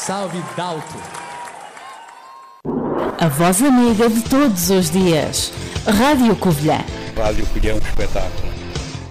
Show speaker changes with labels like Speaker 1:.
Speaker 1: Salve Dalto!
Speaker 2: A voz amiga de todos os dias. Rádio Covilhã.
Speaker 3: Rádio Covilhã é um espetáculo.